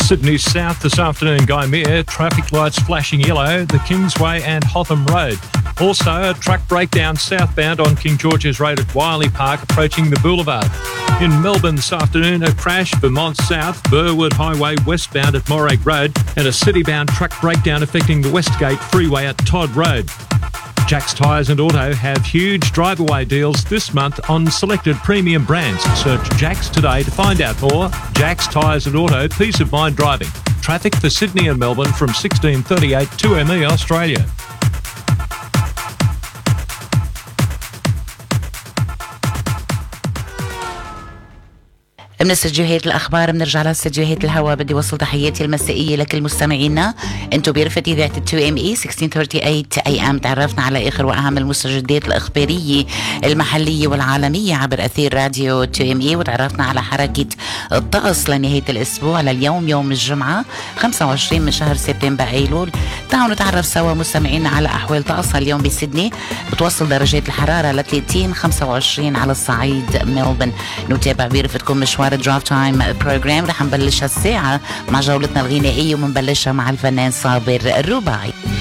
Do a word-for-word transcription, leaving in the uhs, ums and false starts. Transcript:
Sydney South this afternoon, Gymea, traffic lights flashing yellow, the Kingsway and Hotham Road. Also, a truck breakdown southbound on King George's Road at Wiley Park, approaching the boulevard. In Melbourne this afternoon, a crash, Vermont South, Burwood Highway westbound at Morag Road, and a city-bound truck breakdown affecting the Westgate Freeway at Todd Road. Jack's Tyres and Auto have huge drive-away deals this month on selected premium brands. Search Jack's today to find out more. Jack's Tyres and Auto, peace of mind driving. Traffic for Sydney and Melbourne from sixteen thirty-eight two M E Australia. من استديوهات الأخبار بنرجع لاستديوهات الهواء. بدي وصل تحياتي المسائية لكل مستمعينا. انتو بيرفة إذاعة تو ام اي ستة عشر ثلاثين اي ام. تعرفنا على آخر وأهم المستجدات الإخبارية المحلية والعالمية عبر أثير راديو تو ام اي، وتعرفنا على حركة الطقس لنهاية الأسبوع لليوم يوم الجمعة خمسة وعشرين من شهر سبتمبر أيلول. تعالوا نتعرف سوا مستمعينا على أحوال طقسها اليوم بسيدني. بتوصل درجات الحرارة ل ثلاثين خمسة وعشرين على الصعيد ملبن. نتابع بيرفتكم مشوار الدرايف تايم بروجرام. رح نبلش هالساعة مع جولتنا الغنائية ومنبلشها مع الفنان صابر الرباعي.